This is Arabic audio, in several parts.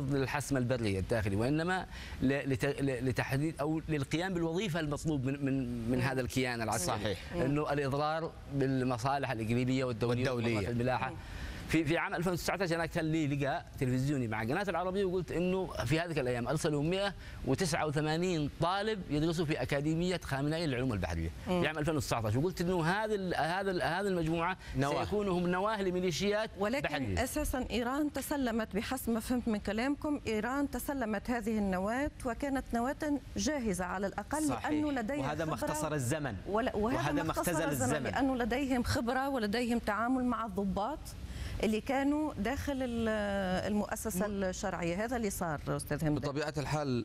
فقط للحسم البري الداخلي، وإنما لتحديد أو للقيام بالوظيفة المطلوب من هذا الكيان العسكري. صحيح. إنه الإضرار بالمصالح الإقليمية والدولية في الملاحة. في عام 2019 انا كان لي لقاء تلفزيوني مع قناه العربيه، وقلت انه في هذه الايام ارسلوا 189 طالب يدرسوا في اكاديميه خامنئي للعلوم البحريه في عام 2019، وقلت انه هذه المجموعه سيكونوا هم نواه لميليشيات ولكن بحريه. اساسا ايران تسلمت، بحسب ما فهمت من كلامكم، ايران تسلمت هذه النواه وكانت نواه جاهزه على الاقل. صحيح. لانه لديها وهذا ما اختصر الزمن، وهذا ما اختزل الزمن لانه لديهم خبره ولديهم تعامل مع الضباط اللي كانوا داخل المؤسسة الشرعية. هذا اللي صار أستاذ همدان. بطبيعة الحال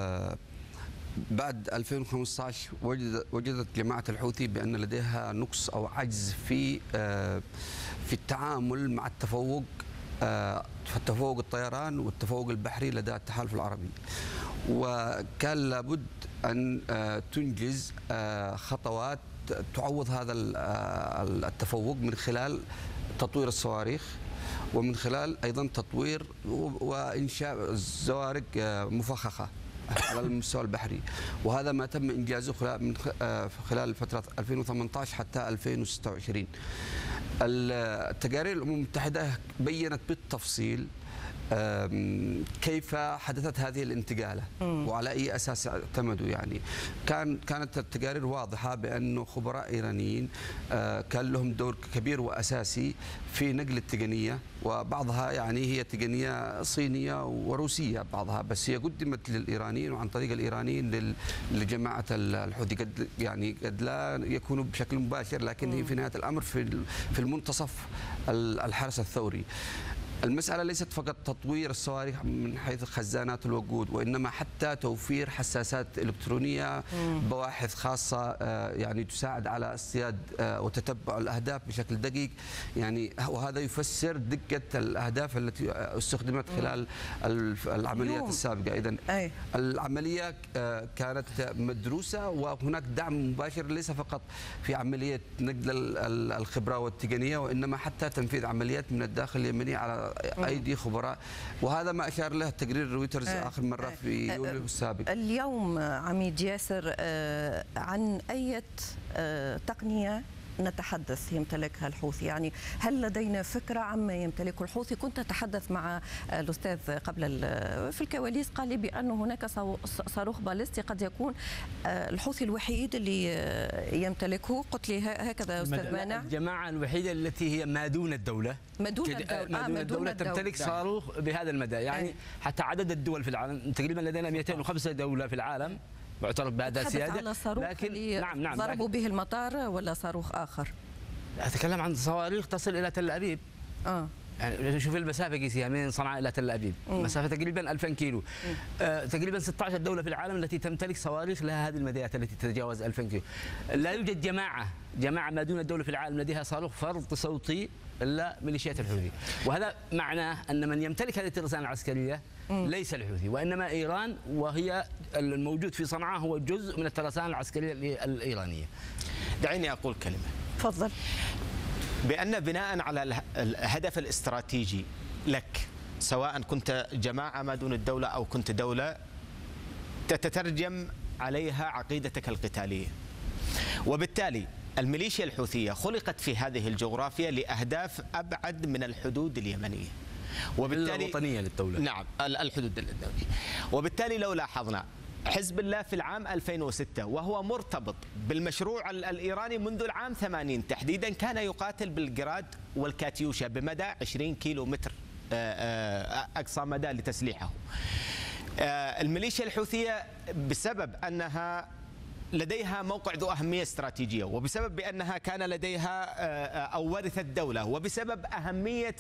بعد 2015 وجدت جماعة الحوثي بأن لديها نقص أو عجز في التعامل مع التفوق الطيران والتفوق البحري لدى التحالف العربي، وكان لابد أن تنجز خطوات تعوض هذا التفوق من خلال تطوير الصواريخ، ومن خلال أيضا تطوير وإنشاء زوارق مفخخة على المستوى البحري، وهذا ما تم إنجازه خلال فترة 2018 حتى 2026. التقارير الأمم المتحدة بيّنت بالتفصيل كيف حدثت هذه الانتقالة وعلى أي أساس اعتمدوا. يعني كانت التقارير واضحة بأنه خبراء إيرانيين كان لهم دور كبير وأساسي في نقل التقنية، وبعضها يعني هي تقنية صينية وروسية بعضها، بس هي قدمت للإيرانيين وعن طريق الإيرانيين لجماعة الحوثي، قد لا يكونوا بشكل مباشر، لكن هي في نهاية الأمر في المنتصف الحرس الثوري. المسألة ليست فقط تطوير الصواريخ من حيث خزانات الوقود، وإنما حتى توفير حساسات إلكترونية، بواحث خاصة يعني تساعد على اصطياد وتتبع الأهداف بشكل دقيق، يعني وهذا يفسر دقة الأهداف التي استخدمت خلال العمليات السابقة. إذن العملية كانت مدروسة، وهناك دعم مباشر ليس فقط في عملية نقل الخبرة والتقنية، وإنما حتى تنفيذ عمليات من الداخل اليمني على أيدي خبراء، وهذا ما أشار له تقرير رويترز آخر مرة في يوليو السابق. اليوم عميد ياسر، عن أي تقنية نتحدث يمتلكها الحوثي؟ يعني هل لدينا فكرة عما يمتلكه الحوثي؟ كنت أتحدث مع الأستاذ قبل في الكواليس، قال لي بأن هناك صاروخ باليستي قد يكون الحوثي الوحيد اللي يمتلكه. قلت لي هكذا أستاذ مانع؟ الجماعة الوحيدة التي هي ما دون الدولة، ما دون الدولة تمتلك صاروخ بهذا المدى. يعني حتى عدد الدول في العالم تقريبا لدينا 205 دولة في العالم معترف بهذا السيادة، لكن نعم ضربوا به المطار ولا صاروخ آخر؟ أتكلم عن صواريخ تصل إلى تل أبيب. يعني شوف المسافة قيسيها من صنعاء إلى تل أبيب، مسافة تقريبا 2000 كيلو. تقريبا 16 دولة في العالم التي تمتلك صواريخ لها هذه المديات التي تتجاوز 2000 كيلو. لا يوجد جماعة ما دون الدولة في العالم لديها صاروخ فرض صوتي إلا ميليشيات الحوثي، وهذا معناه أن من يمتلك هذه الترسانة العسكرية ليس الحوثي، وإنما إيران، وهي الموجود في صنعاء هو جزء من الترسانة العسكرية الإيرانية. دعيني أقول كلمة. تفضل. بأن بناء على الهدف الاستراتيجي لك، سواء كنت جماعة ما دون الدولة أو كنت دولة، تتترجم عليها عقيدتك القتالية، وبالتالي الميليشيا الحوثية خلقت في هذه الجغرافيا لأهداف أبعد من الحدود اليمنية، وبالتالي الوطنية للدولة. نعم، الحدود الدولية. وبالتالي لو لاحظنا حزب الله في العام 2006 وهو مرتبط بالمشروع الإيراني منذ العام 80 تحديدا، كان يقاتل بالجراد والكاتيوشا بمدى 20 كيلو متر أقصى مدى لتسليحه. الميليشيا الحوثية بسبب أنها لديها موقع ذو أهمية استراتيجية، وبسبب بأنها كان لديها أو ورثت دولة، وبسبب أهمية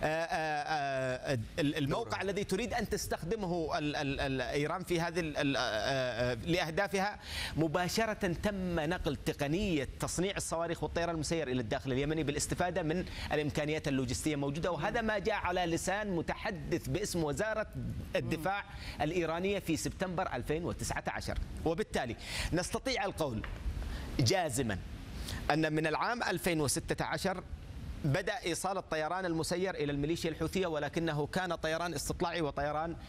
الموقع الذي تريد أن تستخدمه إيران في هذه لأهدافها، مباشرة تم نقل تقنية تصنيع الصواريخ والطيران المسير إلى الداخل اليمني بالاستفادة من الإمكانيات اللوجستية الموجودة، وهذا ما جاء على لسان متحدث باسم وزارة الدفاع الإيرانية في سبتمبر 2019. وبالتالي نستطيع القول جازما أن من العام 2016 بدأ إيصال الطيران المسير إلى الميليشيا الحوثية، ولكنه كان طيران استطلاعي وطيران